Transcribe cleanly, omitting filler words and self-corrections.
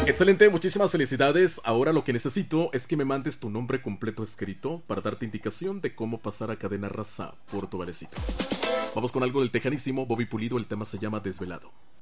Excelente, muchísimas felicidades. Ahora lo que necesito es que me mandes tu nombre completo escrito para darte indicación de cómo pasar a Cadena Raza por tu valecito. Vamos con algo del tejanísimo Bobby Pulido, el tema se llama Desvelado.